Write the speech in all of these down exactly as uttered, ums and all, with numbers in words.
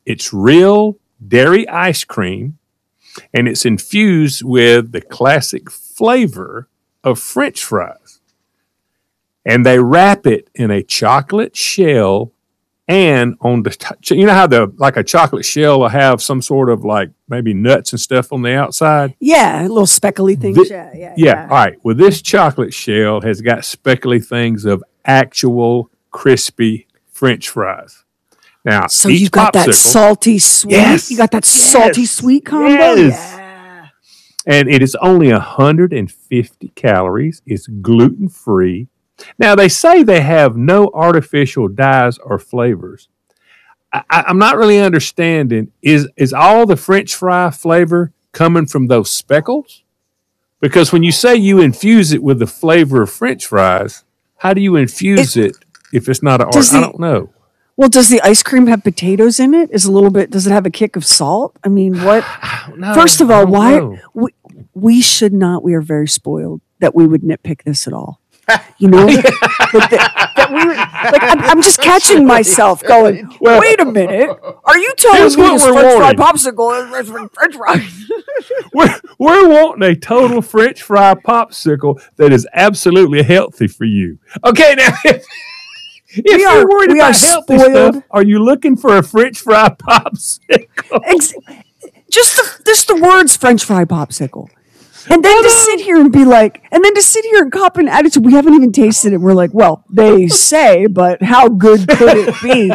It's real dairy ice cream, and it's infused with the classic flavor of French fries. And they wrap it in a chocolate shell, and on the t- you know how the like a chocolate shell will have some sort of like maybe nuts and stuff on the outside? Yeah, little speckly things. This, yeah, yeah, yeah, yeah. All right. Well, this chocolate shell has got speckly things of actual crispy French fries. Now, so each you've got popsicle, that salty sweet. Yes, you got that yes, salty sweet combo. Yes. Yeah. And it is only one hundred fifty calories. It's gluten free. Now, they say they have no artificial dyes or flavors. I, I, I'm not really understanding. Is is all the French fry flavor coming from those speckles? Because when you say you infuse it with the flavor of French fries, how do you infuse it, it if it's not an art? I don't know. Well, does the ice cream have potatoes in it? Is a little bit? Does it have a kick of salt? I mean, what? No, First of all, why know. we, we should not? We are very spoiled that we would nitpick this at all. You know, that, that, that we would, like I'm, I'm just catching myself going. Well, wait a minute, are you telling me what this we're French fry wanting. popsicle is French fries? we're, we're wanting a total French fry popsicle that is absolutely healthy for you. Okay, now. If, If we you're are, worried we about are healthy spoiled. stuff, are you looking for a French fry popsicle? Ex- just the just the words French fry popsicle. And then to sit here and be like, and then to sit here and cop an attitude, we haven't even tasted it. We're like, well, they say, but how good could it be?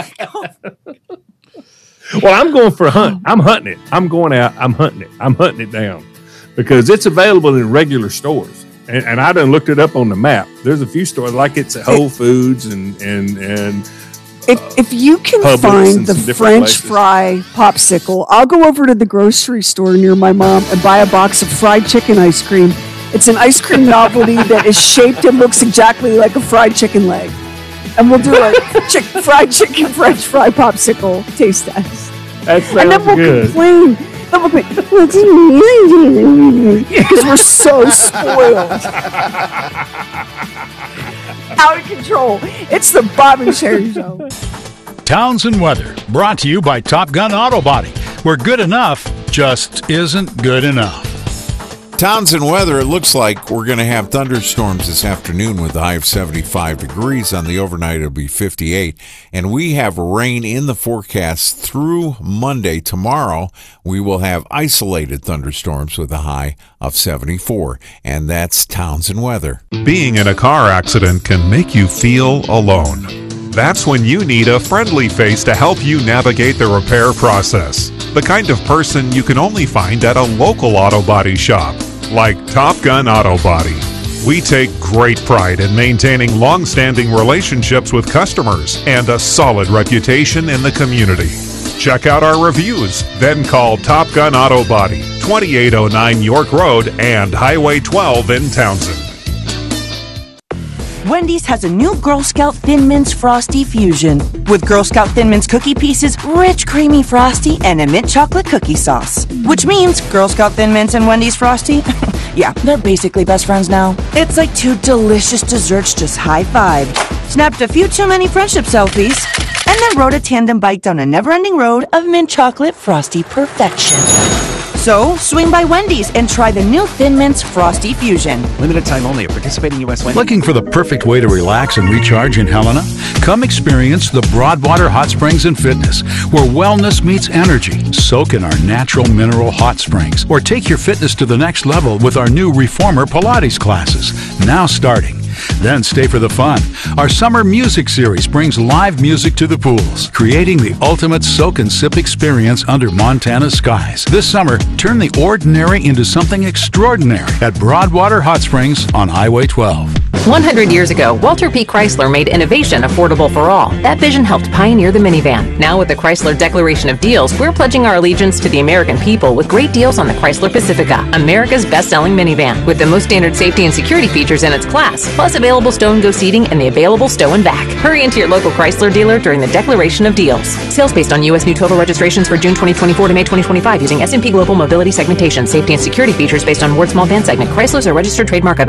Well, I'm going for a hunt. I'm hunting it. I'm going out. I'm hunting it. I'm hunting it down because it's available in regular stores. And, and I done looked it up on the map. There's a few stores like it's at Whole Foods and and and. If if you can Publix find and the some different French places. fry popsicle, I'll go over to the grocery store near my mom and buy a box of fried chicken ice cream. It's an ice cream novelty that is shaped and looks exactly like a fried chicken leg. And we'll do a chick, fried chicken French fry popsicle taste test. That sounds And then we'll good. complain. Then we'll complain. Because we're so spoiled. Out of control. It's the Bob and Sherry Show. Townsend Weather, brought to you by Top Gun Auto Body, where good enough just isn't good enough. Townsend weather, it looks like we're going to have thunderstorms this afternoon with a high of seventy-five degrees. On the overnight, it'll be fifty-eight. And we have rain in the forecast through Monday. Tomorrow, we will have isolated thunderstorms with a high of seventy-four. And that's Townsend weather. Being in a car accident can make you feel alone. That's when you need a friendly face to help you navigate the repair process. The kind of person you can only find at a local auto body shop, like Top Gun Auto Body. We take great pride in maintaining long-standing relationships with customers and a solid reputation in the community. Check out our reviews, then call Top Gun Auto Body, twenty-eight oh nine York Road and Highway twelve in Townsend. Wendy's has a new Girl Scout Thin Mints Frosty Fusion with Girl Scout Thin Mints cookie pieces, rich creamy frosty, and a mint chocolate cookie sauce. Which means Girl Scout Thin Mints and Wendy's Frosty, yeah, they're basically best friends now. It's like two delicious desserts just high-fived, snapped a few too many friendship selfies, and then rode a tandem bike down a never-ending road of mint chocolate frosty perfection. So, swing by Wendy's and try the new Thin Mints Frosty Fusion. Limited time only at participating U S Wendy's. Looking for the perfect way to relax and recharge in Helena? Come experience the Broadwater Hot Springs and Fitness, where wellness meets energy. Soak in our natural mineral hot springs, or take your fitness to the next level with our new Reformer Pilates classes, now starting. Then stay for the fun. Our summer music series brings live music to the pools, creating the ultimate soak and sip experience under Montana skies. This summer, turn the ordinary into something extraordinary at Broadwater Hot Springs on Highway twelve. one hundred years ago, Walter P. Chrysler made innovation affordable for all. That vision helped pioneer the minivan. Now with the Chrysler Declaration of Deals, we're pledging our allegiance to the American people with great deals on the Chrysler Pacifica, America's best-selling minivan, with the most standard safety and security features in its class, plus available stow and go seating and the available stow and back. Hurry into your local Chrysler dealer during the Declaration of Deals. Sales based on U S new total registrations for June twenty twenty-four to May twenty twenty-five using S and P Global Mobility segmentation. Safety and security features based on Ward Small Van segment. Chrysler's a registered trademark of